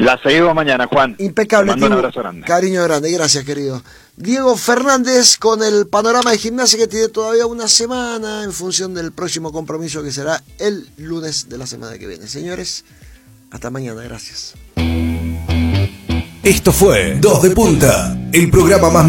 La seguimos mañana, Juan. Impecable. Te mando un abrazo grande. Cariño grande, gracias, querido. Diego Fernández con el panorama de Gimnasia, que tiene todavía una semana en función del próximo compromiso que será el lunes de la semana que viene. Señores, hasta mañana, gracias. Esto fue Dos de Punta, el programa más